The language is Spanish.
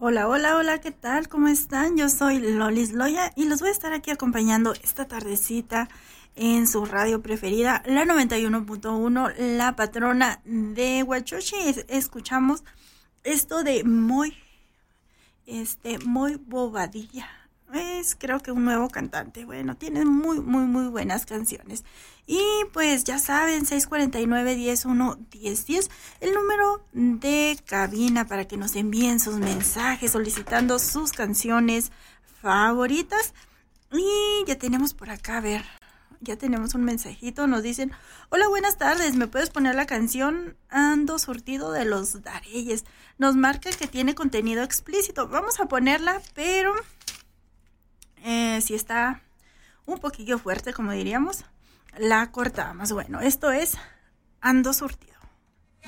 Hola, hola, hola, ¿qué tal? ¿Cómo están? Yo soy Lolis Loya y los voy a estar aquí acompañando esta tardecita en su radio preferida, la 91.1, la patrona de Huachochi. Escuchamos esto de muy Bobadilla. Es creo que un nuevo cantante. Bueno, tiene muy buenas canciones. Y pues ya saben, 649-101-1010, el número de cabina para que nos envíen sus mensajes solicitando sus canciones favoritas. Y ya tenemos por acá, a ver, ya tenemos un mensajito, nos dicen: hola, buenas tardes, ¿me puedes poner la canción Ando Surtido de los Dareyes? Nos marca que tiene contenido explícito. Vamos a ponerla, pero si está un poquillo fuerte, como diríamos, la cortamos. Bueno, esto es Ando Surtido.